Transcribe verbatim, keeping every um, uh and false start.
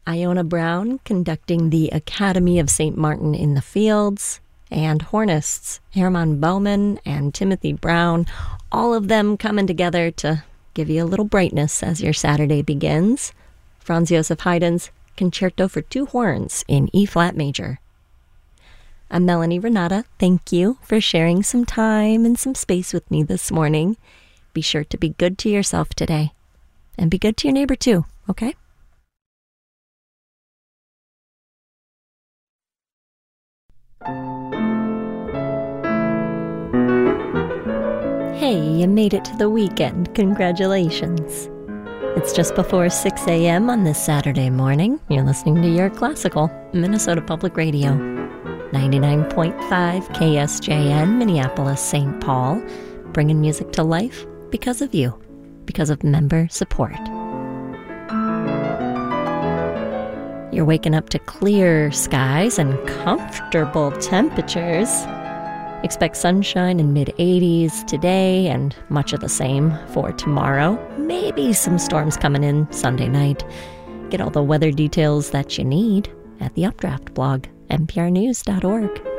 Iona Brown conducting the Academy of Saint Martin in the Fields, and hornists Hermann Baumann and Timothy Brown, all of them coming together to give you a little brightness as your Saturday begins. Franz Joseph Haydn's Concerto for Two Horns in E-flat major. I'm Melanie Renata. Thank you for sharing some time and some space with me this morning. Be sure to be good to yourself today, and be good to your neighbor too, okay? Hey, you made it to the weekend. Congratulations. It's just before six a.m. on this Saturday morning. You're listening to Your Classical, Minnesota Public Radio. ninety-nine point five K S J N, Minneapolis, Saint Paul. Bringing music to life because of you, because of member support. You're waking up to clear skies and comfortable temperatures. Expect sunshine in mid eighties today and much of the same for tomorrow. Maybe some storms coming in Sunday night. Get all the weather details that you need at the Updraft blog, n p r news dot org.